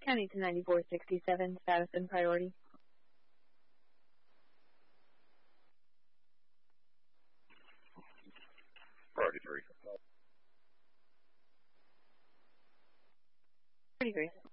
County to 9467, status and priority. Priority 3. Priority 3.